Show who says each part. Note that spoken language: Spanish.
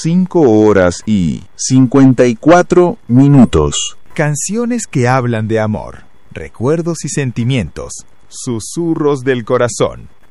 Speaker 1: 5 horas y 54 minutos.
Speaker 2: Canciones que hablan de amor, recuerdos y sentimientos, susurros del corazón.